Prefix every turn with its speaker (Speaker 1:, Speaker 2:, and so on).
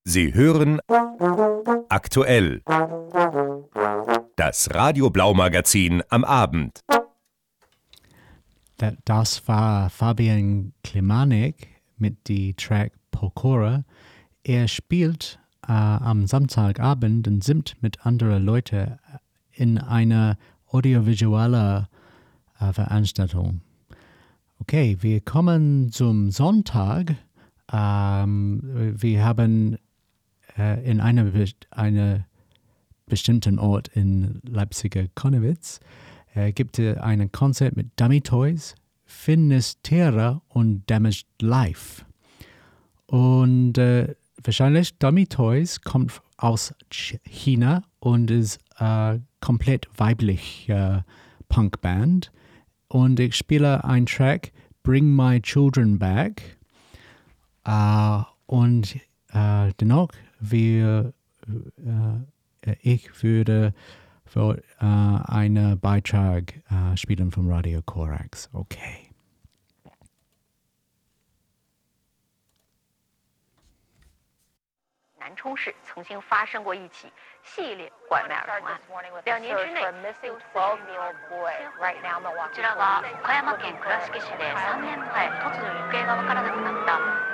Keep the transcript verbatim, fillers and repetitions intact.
Speaker 1: Sie hören aktuell das Radio Blau Magazin am Abend.
Speaker 2: Das war Fabian Klimanek mit dem Track Pokora. Er spielt äh, am Samstagabend und singt mit anderen Leuten in einer audiovisuellen äh, Veranstaltung. Okay, wir kommen zum Sonntag. Ähm, wir haben äh, in einem eine bestimmten Ort in Leipziger Konnewitz äh, gibt es ein Konzert mit Dummy Toys, Finisterra und Damaged Life. Und äh, wahrscheinlich Dummy Toys kommt aus China und ist äh, komplett weiblich äh, Punkband. Und ich spiele einen Track Bring My Children Back. Uh, und uh, dennoch, wir, uh, ich würde für uh, einen Beitrag uh, spielen vom Radio Korax. Okay.
Speaker 3: 南充市曾经发生过一起系列拐卖儿童案，两年之内有twelve名儿童。こちらは岡山県倉敷市でさんねんまえ突如行方がわからなくなった